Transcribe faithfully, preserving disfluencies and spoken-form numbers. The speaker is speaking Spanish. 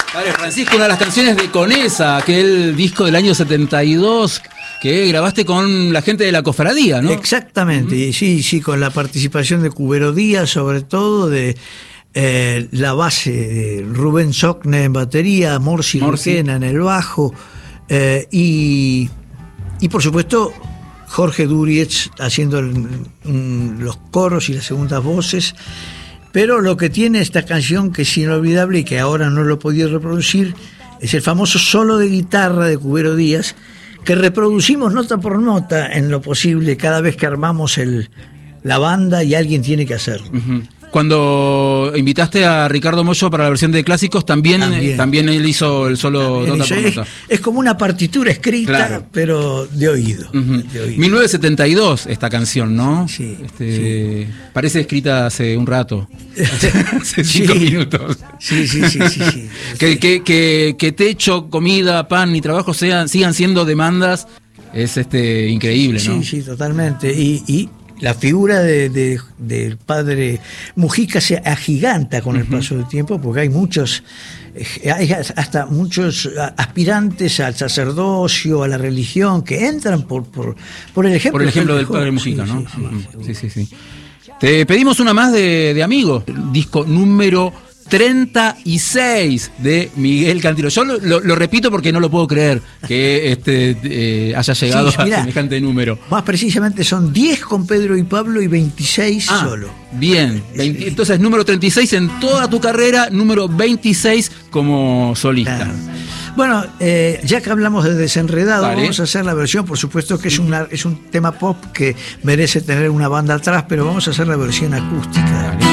Padre Francisco, una de las canciones de Conesa, aquel disco del año setenta y dos que grabaste con la gente de la cofradía, ¿no? Exactamente, uh-huh. sí, sí, con la participación de Cubero Díaz, sobre todo, de eh, la base de Rubén Socne en batería, Morsi Requena en el bajo, eh, y, y por supuesto Jorge Durietz haciendo el, un, los coros y las segundas voces. Pero lo que tiene esta canción, que es inolvidable y que ahora no lo he podido reproducir, es el famoso solo de guitarra de Cubero Díaz, que reproducimos nota por nota en lo posible cada vez que armamos el, la banda y alguien tiene que hacerlo. Uh-huh. Cuando invitaste a Ricardo Mollo para la versión de clásicos, también, también. también él hizo el solo nota hizo, por es, nota. Es como una partitura escrita, claro, pero de oído, uh-huh. de oído. mil novecientos setenta y dos esta canción, ¿no? Sí, este, sí. Parece escrita hace un rato, hace cinco sí. minutos. Sí, sí, sí, sí, sí. que, que, que, que techo, comida, pan y trabajo sean, sigan siendo demandas es este increíble, sí, ¿no? Sí, sí, totalmente. Y, y la figura de, de, del padre Mujica se agiganta con el paso del tiempo, porque hay muchos, hay hasta muchos aspirantes al sacerdocio, a la religión, que entran por, por, por el ejemplo, por el ejemplo del dejó. padre Mujica, sí, ¿no? Sí, sí, sí, sí, sí. Te pedimos una más de, de Amigo, disco número treinta y seis de Miguel Cantilo. Yo lo, lo, lo repito porque no lo puedo creer que este eh, haya llegado sí, mirá, a semejante número. Más precisamente son diez con Pedro y Pablo y veintiséis ah, solo. Bien, veinte, entonces número treinta y seis en toda tu carrera, número veintiséis como solista. Claro. Bueno, eh, ya que hablamos de Desenredado, vale. Vamos a hacer la versión, por supuesto que es, una, es un tema pop que merece tener una banda atrás, pero vamos a hacer la versión acústica. Vale.